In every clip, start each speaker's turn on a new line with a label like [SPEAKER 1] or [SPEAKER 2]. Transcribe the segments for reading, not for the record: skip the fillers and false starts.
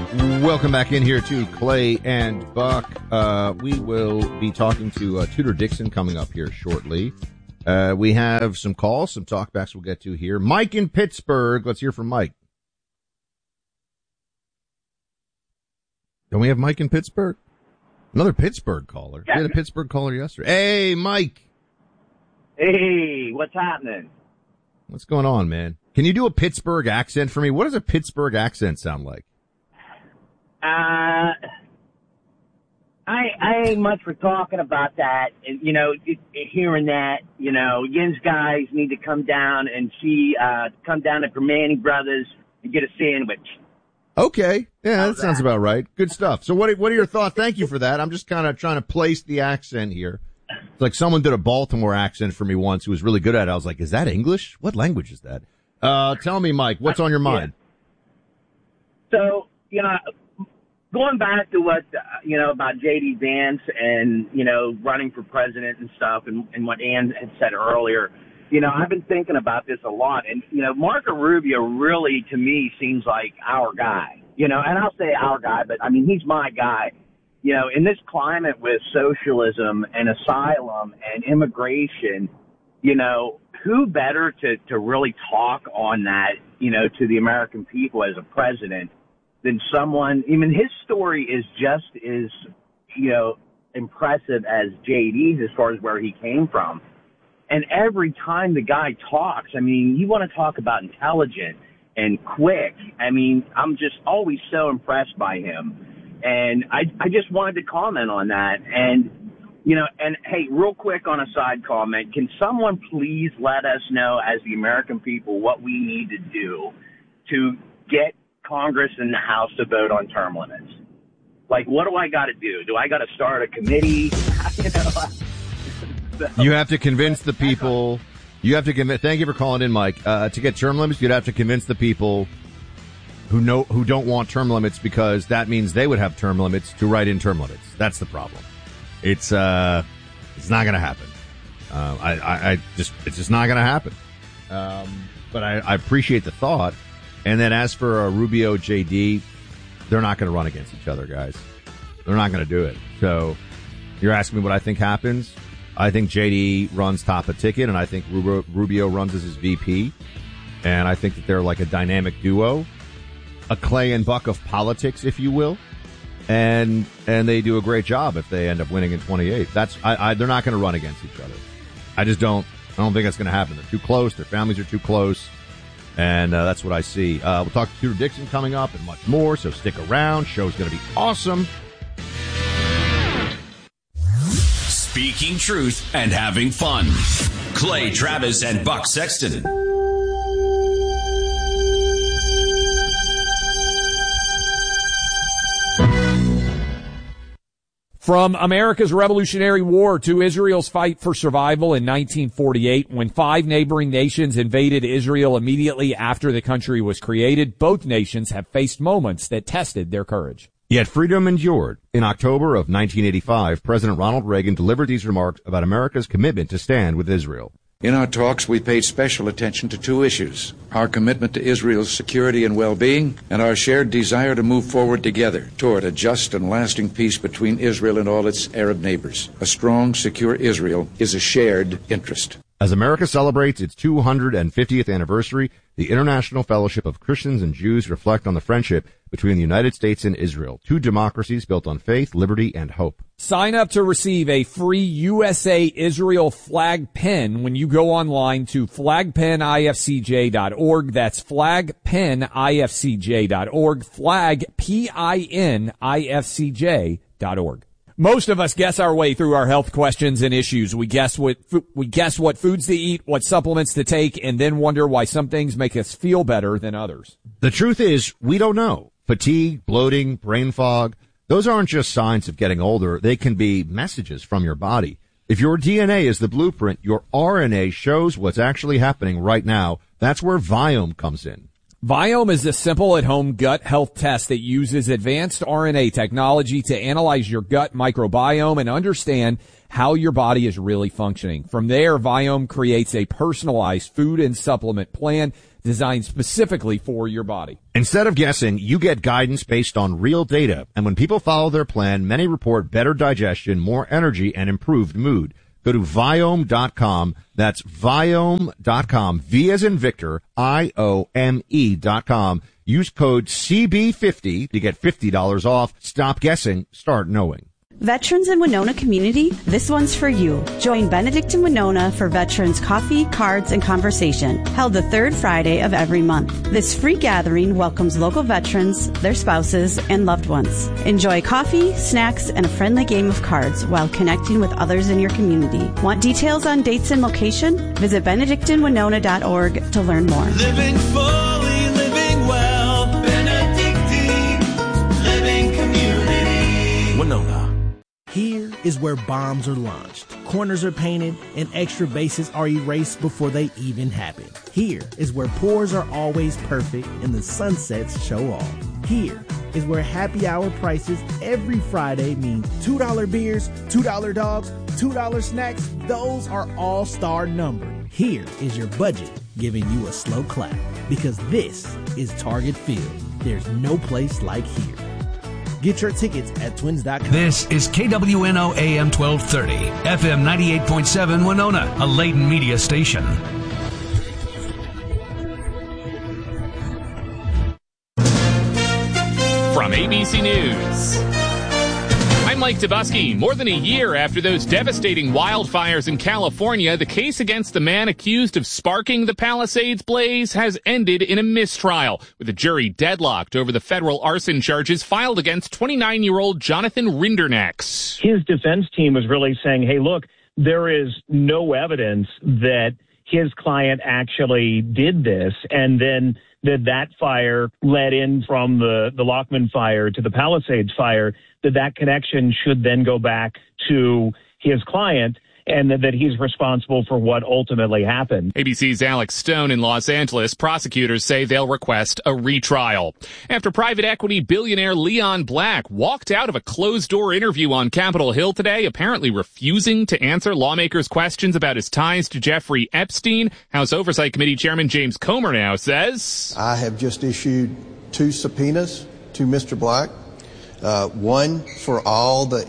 [SPEAKER 1] Welcome back in here to Clay and Buck. We will be talking to Tudor Dixon coming up here shortly. We have some calls, some talkbacks we'll get to here. Mike in Pittsburgh. Let's hear from Mike. Don't we have Mike in Pittsburgh? Another Pittsburgh caller. We had a Pittsburgh caller yesterday. Hey, Mike.
[SPEAKER 2] Hey, what's happening?
[SPEAKER 1] What's going on, man? Can you do a Pittsburgh accent for me? What does a Pittsburgh accent sound like?
[SPEAKER 2] I ain't much for talking about that. You know, hearing that, you know, Yin's guys need to come down and come down to Permane Brothers and get a sandwich.
[SPEAKER 1] Okay. Yeah, that sounds about right. Good stuff. So what are your thoughts? Thank you for that. I'm just kind of trying to place the accent here. It's like someone did a Baltimore accent for me once who was really good at it. I was like, is that English? What language is that? Tell me, Mike, what's on your mind?
[SPEAKER 2] Yeah. So, you know, going back to what, you know, about J.D. Vance and, you know, running for president and stuff and what Ann had said earlier, you know, I've been thinking about this a lot. And, you know, Marco Rubio really, to me, seems like our guy. You know, and I'll say our guy, but, I mean, he's my guy. You know, in this climate with socialism and asylum and immigration, you know, who better to really talk on that, you know, to the American people as a president than someone, I mean, his story is just as, you know, impressive as JD's as far as where he came from. And every time the guy talks, I mean, you want to talk about intelligent and quick. I mean, I'm just always so impressed by him. And I just wanted to comment on that. And, you know, and hey, real quick on a side comment, can someone please let us know as the American people what we need to do to get Congress and the House to vote on term limits? Like, what do I got to do? Do I got to start a committee?
[SPEAKER 1] You have to convince the people. You have to convince. Thank you for calling in, Mike. To get term limits, you'd have to convince the people who don't want term limits, because that means they would have term limits to write in term limits. That's the problem. It's not going to happen. It's just not going to happen. But I appreciate the thought. And then as for Rubio, JD, they're not going to run against each other, guys. They're not going to do it. So you're asking me what I think happens. I think JD runs top a ticket, and I think Rubio runs as his VP. And I think that they're like a dynamic duo, a Clay and Buck of politics, if you will. And they do a great job if they end up winning in 28. They're not going to run against each other. I don't think that's going to happen. They're too close. Their families are too close. And that's what I see. We'll talk to Tudor Dixon coming up and much more, so stick around. Show's going to be awesome.
[SPEAKER 3] Speaking truth and having fun. Clay Travis and Buck Sexton.
[SPEAKER 4] From America's Revolutionary War to Israel's fight for survival in 1948, when 5 neighboring nations invaded Israel immediately after the country was created, both nations have faced moments that tested their courage.
[SPEAKER 1] Yet freedom endured. In October of 1985, President Ronald Reagan delivered these remarks about America's commitment to stand with Israel.
[SPEAKER 5] In our talks, we paid special attention to 2 issues: our commitment to Israel's security and well-being, and our shared desire to move forward together toward a just and lasting peace between Israel and all its Arab neighbors. A strong, secure Israel is a shared interest.
[SPEAKER 1] As America celebrates its 250th anniversary, the International Fellowship of Christians and Jews reflect on the friendship between the United States and Israel, 2 democracies built on faith, liberty, and hope.
[SPEAKER 4] Sign up to receive a free USA Israel flag pin when you go online to flagpenifcj.org. That's flagpenifcj.org, flagpenifcj.org. Most of us guess our way through our health questions and issues. We guess what foods to eat, what supplements to take, and then wonder why some things make us feel better than others.
[SPEAKER 1] The truth is, we don't know. Fatigue, bloating, brain fog, those aren't just signs of getting older. They can be messages from your body. If your DNA is the blueprint, your RNA shows what's actually happening right now. That's where Viome comes in.
[SPEAKER 4] Viome is a simple at-home gut health test that uses advanced RNA technology to analyze your gut microbiome and understand how your body is really functioning. From there, Viome creates a personalized food and supplement plan designed specifically for your body.
[SPEAKER 1] Instead of guessing, you get guidance based on real data. And when people follow their plan, many report better digestion, more energy, and improved mood. Go to Viome.com. That's Viome.com. V as in Victor, IOME.com. Use code CB50 to get $50 off. Stop guessing. Start knowing.
[SPEAKER 6] Veterans in Winona community, this one's for you. Join Benedict in Winona for Veterans Coffee, Cards, and Conversation, held the third Friday of every month. This free gathering welcomes local veterans, their spouses, and loved ones. Enjoy coffee, snacks, and a friendly game of cards while connecting with others in your community. Want details on dates and location? Visit benedictinwinona.org to learn more.
[SPEAKER 7] Living fully, living well, Benedictine Living Community.
[SPEAKER 8] Winona. Here is where bombs are launched, corners are painted, and extra bases are erased before they even happen. Here is where pours are always perfect and the sunsets show off. Here is where happy hour prices every Friday mean $2 beers, $2 dogs, $2 snacks. Those are all-star numbered. Here is your budget giving you a slow clap, because this is Target Field. There's no place like here. Get your tickets at twins.com.
[SPEAKER 9] This is KWNO AM 1230, FM 98.7 Winona, a Layton media station.
[SPEAKER 10] From ABC News, I'm Mike Dubusky. More than a year after those devastating wildfires in California, the case against the man accused of sparking the Palisades blaze has ended in a mistrial, with the jury deadlocked over the federal arson charges filed against 29-year-old Jonathan Rindernex.
[SPEAKER 11] His defense team was really saying, hey, look, there is no evidence that his client actually did this, and then that fire led in from the Lockman fire to the Palisades fire, that connection should then go back to his client, and that he's responsible for what ultimately happened.
[SPEAKER 10] ABC's Alex Stone in Los Angeles, prosecutors say they'll request a retrial. After private equity billionaire Leon Black walked out of a closed-door interview on Capitol Hill today, apparently refusing to answer lawmakers' questions about his ties to Jeffrey Epstein, House Oversight Committee Chairman James Comer now says,
[SPEAKER 12] I have just issued 2 subpoenas to Mr. Black, one for all the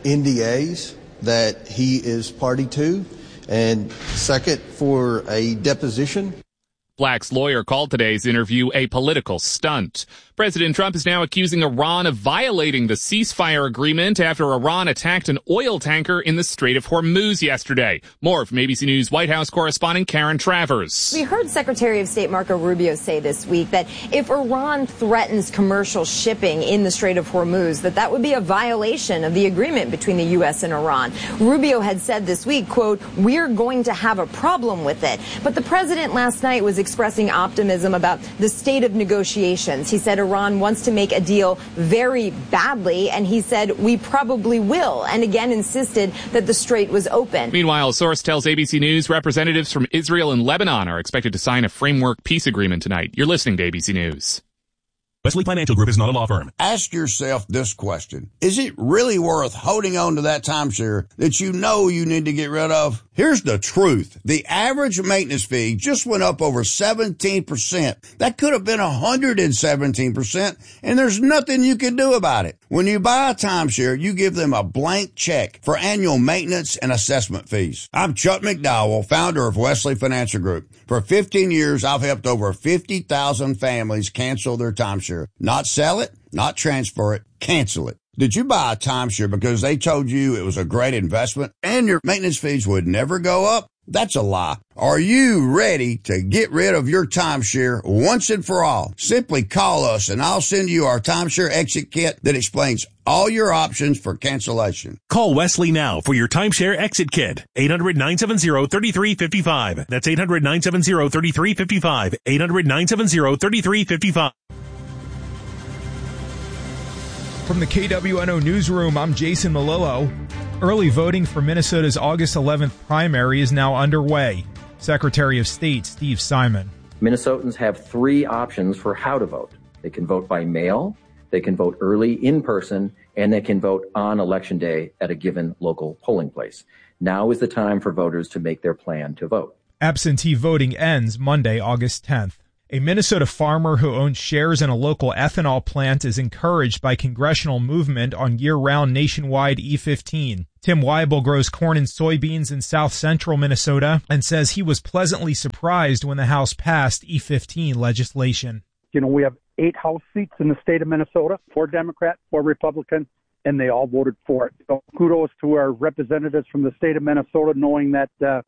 [SPEAKER 12] NDAs that he is party to, and second, for a deposition.
[SPEAKER 10] Black's lawyer called today's interview a political stunt. President Trump is now accusing Iran of violating the ceasefire agreement after Iran attacked an oil tanker in the Strait of Hormuz yesterday. More from ABC News White House correspondent Karen Travers.
[SPEAKER 13] We heard Secretary of State Marco Rubio say this week that if Iran threatens commercial shipping in the Strait of Hormuz, that would be a violation of the agreement between the U.S. and Iran. Rubio had said this week, quote, we're going to have a problem with it. But the president last night was expressing optimism about the state of negotiations. He said Iran wants to make a deal very badly, and he said we probably will, and again insisted that the strait was open.
[SPEAKER 10] Meanwhile, a source tells ABC News representatives from Israel and Lebanon are expected to sign a framework peace agreement tonight. You're listening to ABC News.
[SPEAKER 14] Wesley Financial Group is not a law firm.
[SPEAKER 15] Ask yourself this question. Is it really worth holding on to that timeshare that you know you need to get rid of? Here's the truth. The average maintenance fee just went up over 17%. That could have been 117%, and there's nothing you can do about it. When you buy a timeshare, you give them a blank check for annual maintenance and assessment fees. I'm Chuck McDowell, founder of Wesley Financial Group. For 15 years, I've helped over 50,000 families cancel their timeshare. Not sell it, not transfer it, cancel it. Did you buy a timeshare because they told you it was a great investment and your maintenance fees would never go up? That's a lie. Are you ready to get rid of your timeshare once and for all? Simply call us and I'll send you our timeshare exit kit that explains all your options for cancellation.
[SPEAKER 14] Call Wesley now for your timeshare exit kit. 800-970-3355. That's 800-970-3355. 800-970-3355.
[SPEAKER 16] From the KWNO Newsroom, I'm Jason Malillo. Early voting for Minnesota's August 11th primary is now underway. Secretary of State Steve Simon.
[SPEAKER 17] Minnesotans have 3 options for how to vote. They can vote by mail, they can vote early in person, and they can vote on Election Day at a given local polling place. Now is the time for voters to make their plan to vote.
[SPEAKER 16] Absentee voting ends Monday, August 10th. A Minnesota farmer who owns shares in a local ethanol plant is encouraged by congressional movement on year-round nationwide E15. Tim Weibel grows corn and soybeans in south-central Minnesota and says he was pleasantly surprised when the House passed E15 legislation.
[SPEAKER 18] You know, we have 8 House seats in the state of Minnesota, 4 Democrat, 4 Republican, and they all voted for it. So kudos to our representatives from the state of Minnesota, knowing that, the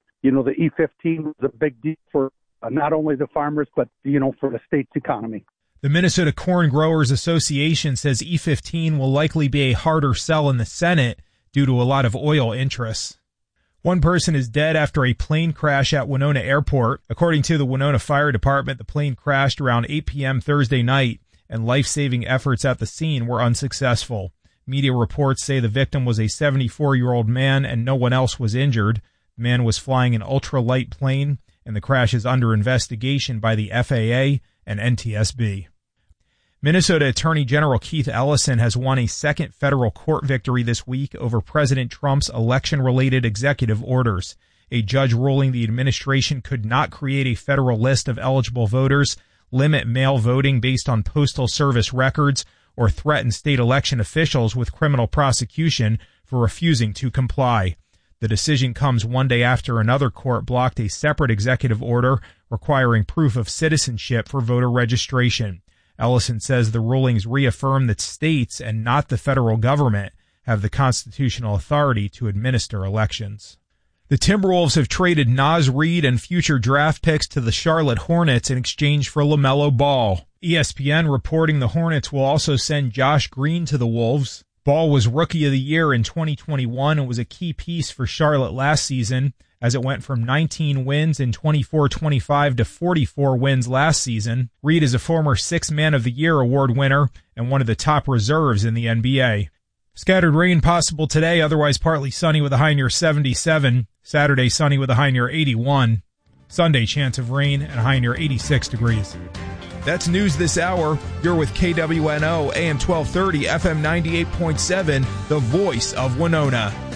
[SPEAKER 18] E15 was a big deal for not only the farmers, but, for the state's economy.
[SPEAKER 16] The Minnesota Corn Growers Association says E15 will likely be a harder sell in the Senate due to a lot of oil interests. One person is dead after a plane crash at Winona Airport. According to the Winona Fire Department, the plane crashed around 8 p.m. Thursday night, and life-saving efforts at the scene were unsuccessful. Media reports say the victim was a 74-year-old man and no one else was injured. The man was flying an ultralight plane, and the crash is under investigation by the FAA and NTSB. Minnesota Attorney General Keith Ellison has won a second federal court victory this week over President Trump's election-related executive orders. A judge ruling the administration could not create a federal list of eligible voters, limit mail voting based on Postal Service records, or threaten state election officials with criminal prosecution for refusing to comply. The decision comes one day after another court blocked a separate executive order requiring proof of citizenship for voter registration. Ellison says the rulings reaffirm that states and not the federal government have the constitutional authority to administer elections. The Timberwolves have traded Naz Reid and future draft picks to the Charlotte Hornets in exchange for LaMelo Ball. ESPN reporting the Hornets will also send Josh Green to the Wolves. Ball was Rookie of the Year in 2021 and was a key piece for Charlotte last season, as it went from 19 wins in 24-25 to 44 wins last season. Reid is a former 6th Man of the Year award winner and one of the top reserves in the NBA. Scattered rain possible today, otherwise partly sunny with a high near 77. Saturday, sunny with a high near 81. Sunday, chance of rain and a high near 86 degrees. That's news this hour. You're with KWNO, AM 1230, FM 98.7, the voice of Winona.